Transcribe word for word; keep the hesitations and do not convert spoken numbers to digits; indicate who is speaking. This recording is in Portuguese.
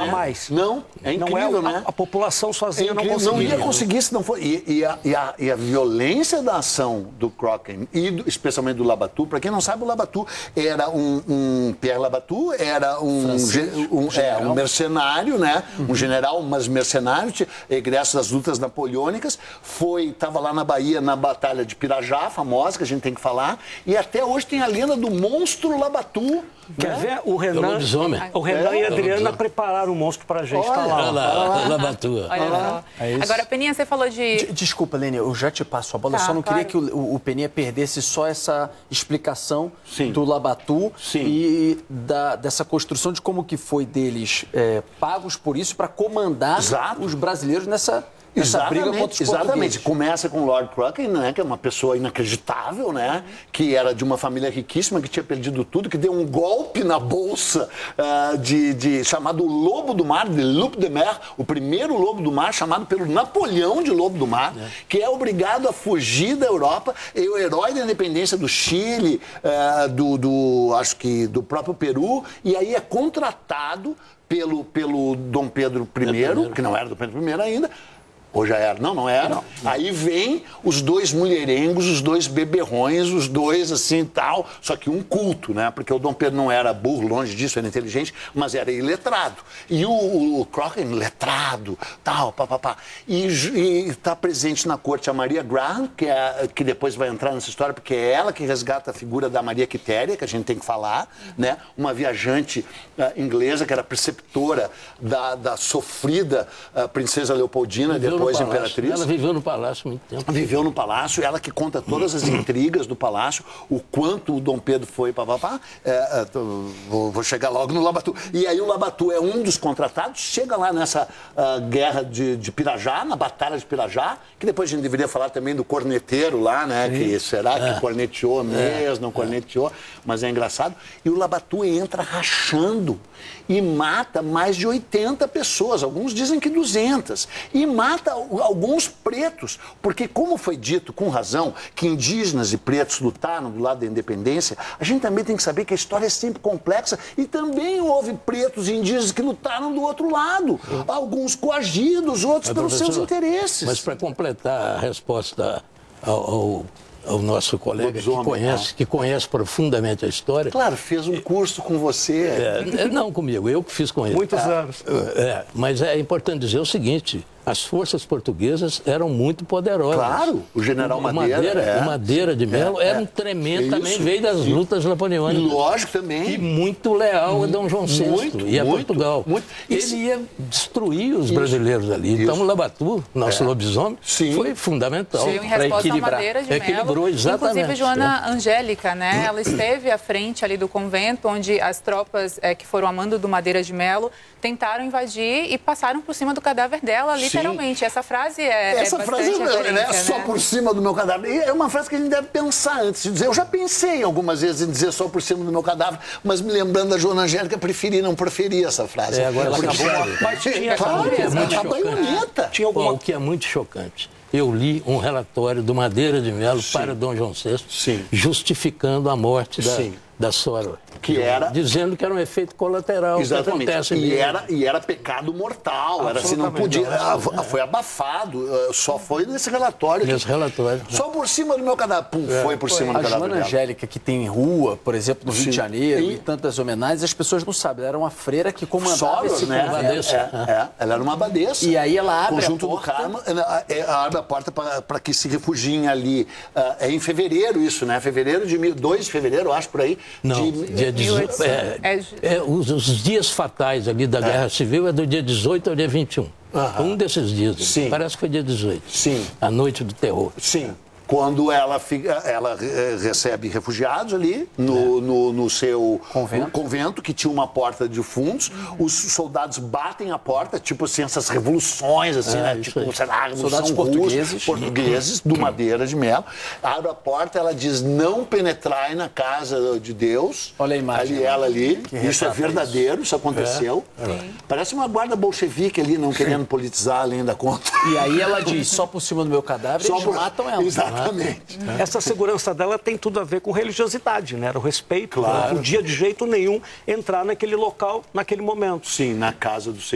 Speaker 1: né?
Speaker 2: mais.
Speaker 1: Não, é incrível,
Speaker 2: não é,
Speaker 1: né?
Speaker 2: A, a população sozinha
Speaker 1: É
Speaker 2: não
Speaker 1: incrível,
Speaker 2: conseguiria.
Speaker 1: não ia conseguir se não for. E, e, a, e, a, e a violência da ação do Crockett, e do, especialmente do Labatu, para quem não sabe, o Labatu era um, um Pierre Labatu, era um, ge, um, é, um mercenário, né? Uhum. Um general, mas mercenário, egresso das lutas napoleônicas, foi, estava lá na Bahia na Batalha de Pirajá, famosa, que a gente tem que falar, e até hoje tem a lenda do monstro Labatu.
Speaker 2: Quer
Speaker 1: né?
Speaker 2: ver? O Renan, o Renan
Speaker 1: É,
Speaker 2: e a Adriana prepararam o monstro pra gente.
Speaker 1: Olha,
Speaker 2: tá lá.
Speaker 3: Olha lá, Labatu.
Speaker 4: Olha só.
Speaker 5: É isso.
Speaker 4: Agora, Peninha, você falou de...
Speaker 5: De- Desculpa, Lênia, eu já te passo a bola.
Speaker 4: Tá,
Speaker 5: eu só não
Speaker 4: claro.
Speaker 5: queria que o, o Peninha perdesse só essa explicação
Speaker 1: Sim.
Speaker 5: do Labatu
Speaker 1: Sim.
Speaker 5: e da, dessa construção de como que foi deles é, pagos por isso para comandar
Speaker 1: Exato.
Speaker 5: os brasileiros nessa, nessa briga contra os
Speaker 1: exatamente.
Speaker 5: portugueses.
Speaker 1: Começa com o Lord Crockett, né, que é uma pessoa inacreditável, né, que era de uma família riquíssima, que tinha perdido tudo, que deu um golpe na bolsa uh, de, de chamado Lobo do Mar, de Loup de Mer, o primeiro Lobo do Mar, chamado pelo Napoleão de Lobo do Mar, é. que é obrigado a fugir da Europa, e o herói da independência do Chile, uh, do, do, acho que do próprio Peru, e aí é contratado pelo, pelo Dom Pedro I, que não era Dom Pedro I ainda. Ou já era? Não, não era. Não, não. Aí vem os dois mulherengos, os dois beberrões, os dois assim tal, só que um culto, né? Porque o Dom Pedro não era burro, longe disso, era inteligente, mas era iletrado. E o, o, o Crockett, letrado, tal, papapá. E está presente na corte a Maria Graham, que, é, que depois vai entrar nessa história, porque é ela que resgata a figura da Maria Quitéria, que a gente tem que falar, né? Uma viajante uh, inglesa, que era preceptora da, da sofrida uh, princesa Leopoldina, depois
Speaker 3: Palácio.
Speaker 1: imperatriz.
Speaker 3: Ela viveu no palácio muito tempo.
Speaker 1: Viveu no palácio, ela que conta todas as intrigas do palácio, o quanto o Dom Pedro foi, papapá. É, é, vou, vou chegar logo no Labatu. E aí o Labatu é um dos contratados, chega lá nessa uh, guerra de, de Pirajá, na Batalha de Pirajá, que depois a gente deveria falar também do corneteiro lá, né? Sim. Que será que é. corneteou mesmo, é. não corneteou, mas é engraçado. E o Labatu entra rachando e mata mais de oitenta pessoas, alguns dizem que duzentas, e mata alguns pretos, porque como foi dito com razão que indígenas e pretos lutaram do lado da independência, a gente também tem que saber que a história é sempre complexa e também houve pretos e indígenas que lutaram do outro lado, alguns coagidos, outros
Speaker 3: mas,
Speaker 1: pelos seus interesses.
Speaker 3: Mas para completar a resposta ao, ao ao nosso colega que conhece, que conhece profundamente a história.
Speaker 1: Claro, fez um curso com você.
Speaker 3: É, não comigo, eu que fiz com ele.
Speaker 2: Muitos
Speaker 3: ah,
Speaker 2: anos.
Speaker 3: É, mas é importante dizer o seguinte, as forças portuguesas eram muito poderosas.
Speaker 1: Claro, o general
Speaker 3: o
Speaker 1: Madeira.
Speaker 3: Madeira,
Speaker 1: é.
Speaker 3: o Madeira de Melo
Speaker 1: é,
Speaker 3: era um
Speaker 1: é.
Speaker 3: tremendo,
Speaker 1: Isso,
Speaker 3: também veio das
Speaker 1: isso.
Speaker 3: lutas napoleônicas.
Speaker 1: Lógico também.
Speaker 3: E muito leal a Dom João sexto
Speaker 1: muito,
Speaker 3: e a
Speaker 1: muito,
Speaker 3: Portugal.
Speaker 1: Muito.
Speaker 3: Ele
Speaker 1: Isso.
Speaker 3: ia destruir os
Speaker 1: Isso.
Speaker 3: brasileiros ali. Então
Speaker 1: Isso.
Speaker 3: o Labatu, nosso
Speaker 1: É.
Speaker 3: lobisomem,
Speaker 1: Sim.
Speaker 3: foi fundamental
Speaker 4: Sim, em
Speaker 3: para
Speaker 4: resposta à
Speaker 3: equilibrar.
Speaker 4: Madeira de Melo.
Speaker 3: Equilibrou, exatamente.
Speaker 4: Inclusive, Joana Angélica, né? Ela esteve à frente ali do convento, onde as tropas é, que foram a mando do Madeira de Melo tentaram invadir e passaram por cima do cadáver dela, literalmente. Sim. Essa frase é
Speaker 1: Essa
Speaker 4: é
Speaker 1: frase é né? só
Speaker 4: né?
Speaker 1: por cima do meu cadáver. E é uma frase que a gente deve pensar antes de dizer. Eu já pensei algumas vezes em dizer só por cima do meu cadáver, mas me lembrando da Joana Angélica, preferi não preferir essa frase.
Speaker 3: É, agora ela
Speaker 1: Porque-
Speaker 3: acabou.
Speaker 2: Mas tinha
Speaker 1: Claro,
Speaker 3: que é muito
Speaker 1: a
Speaker 3: chocante.
Speaker 1: baioneta.
Speaker 2: Tinha alguma...
Speaker 3: Bom, o que é muito chocante. Eu li um relatório do Madeira de Melo para Dom João sexto,
Speaker 1: Sim.
Speaker 3: justificando a morte da,
Speaker 1: Sim.
Speaker 3: da Sora.
Speaker 1: Que era...
Speaker 3: Dizendo que era um efeito colateral.
Speaker 1: Exatamente.
Speaker 3: Que acontece
Speaker 1: E
Speaker 3: mesmo.
Speaker 1: era, e era pecado mortal. Era assim, não
Speaker 2: Absolutamente.
Speaker 1: podia. ah, Foi abafado. ah, Só foi nesse relatório. que-
Speaker 3: Nesse relatório.
Speaker 1: Só por cima do meu cadáver. Pum, foi por cima do
Speaker 5: A
Speaker 1: cadáver
Speaker 5: Joana
Speaker 1: dela.
Speaker 5: Angélica, que tem rua, por exemplo, no Rio
Speaker 1: Sim.
Speaker 5: de Janeiro,
Speaker 1: E-
Speaker 5: e tantas homenagens, as pessoas não sabem. Ela era uma freira que comandava
Speaker 1: Soros,
Speaker 5: esse
Speaker 1: né?
Speaker 5: convento.
Speaker 1: É, é, é. Ela era uma abadesa.
Speaker 5: E aí ela abre
Speaker 1: Conjunto
Speaker 5: a porta.
Speaker 1: do Carmo, ela, é, abre a porta para que se refugiem ali. Ah, é em fevereiro isso, né? Fevereiro de mil, dois de fevereiro, eu acho, por aí.
Speaker 3: Não,
Speaker 1: de,
Speaker 3: dia dezoito. É,
Speaker 4: É,
Speaker 3: é, os, os dias fatais ali da Guerra Civil é do dia dezoito ao dia vinte e um.
Speaker 1: Aham.
Speaker 3: Um desses dias.
Speaker 1: Sim.
Speaker 3: Parece que foi dia dezoito.
Speaker 1: Sim.
Speaker 3: A noite do terror.
Speaker 1: Sim. Quando ela, fica, ela eh, recebe refugiados ali no, no, no seu
Speaker 5: Convento.
Speaker 1: convento, que tinha uma porta de fundos, os soldados batem a porta, tipo assim, essas revoluções, assim,
Speaker 3: É,
Speaker 1: né?
Speaker 3: isso
Speaker 1: Tipo,
Speaker 3: aí.
Speaker 1: sei lá, a revolução
Speaker 5: Soldados
Speaker 1: russa,
Speaker 5: portugueses.
Speaker 1: portugueses, do Madeira de Melo. Abre a porta, ela diz, não penetrai na casa de Deus.
Speaker 5: Olha a imagem.
Speaker 1: Ali, ela ali.
Speaker 5: Que
Speaker 1: Isso é
Speaker 5: retrata
Speaker 1: verdadeiro, isso, aconteceu. Parece uma guarda bolchevique ali, não querendo politizar além da conta.
Speaker 5: E aí ela diz, só por cima do meu cadáver, eles
Speaker 1: por-
Speaker 5: matam ela.
Speaker 1: Exatamente.
Speaker 2: Essa segurança dela tem tudo a ver com religiosidade, né? Era o respeito.
Speaker 1: Claro.
Speaker 2: Não podia de jeito nenhum entrar naquele local, naquele momento.
Speaker 1: Sim, na casa do Senhor.